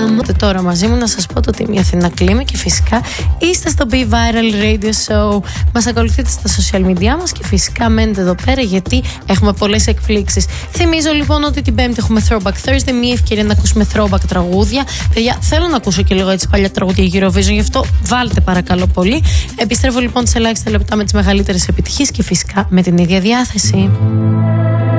Τώρα μαζί μου να σας πω το ότι είμαι η Αθήνα Κλίμα και φυσικά είστε στο Be Viral Radio Show. Μας ακολουθείτε στα social media μας και φυσικά μένετε εδώ πέρα γιατί έχουμε πολλές εκπλήξεις. Θυμίζω λοιπόν ότι την Πέμπτη έχουμε Throwback Thursday, μια ευκαιρία να ακούσουμε throwback τραγούδια. Παιδιά, θέλω να ακούσω και λίγο έτσι παλιά τραγούδια Eurovision, γι' αυτό βάλτε παρακαλώ πολύ. Επιστρέφω λοιπόν σε ελάχιστα λεπτά με τις μεγαλύτερες επιτυχίες και φυσικά με την ίδια διάθεση.